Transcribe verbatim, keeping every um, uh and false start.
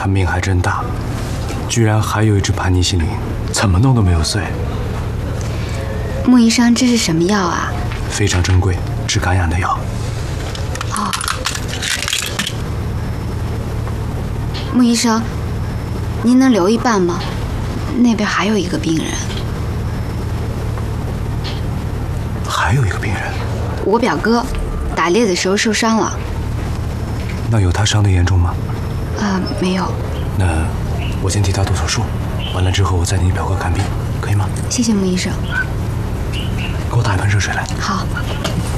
他命还真大，居然还有一只盘尼西林，怎么弄都没有碎。 穆医生，这是什么药啊？ 非常珍贵，治感染的药。 哦，穆医生，您能留一半吗？那边还有一个病人。 还有一个病人？ 我表哥，打猎的时候受伤了。 那有他伤得严重吗？ 啊、呃，没有。 那我先替他动手术，完了之后我再替你表哥看病，可以吗？ 谢谢穆医生。 给我打一盆热水来。 好。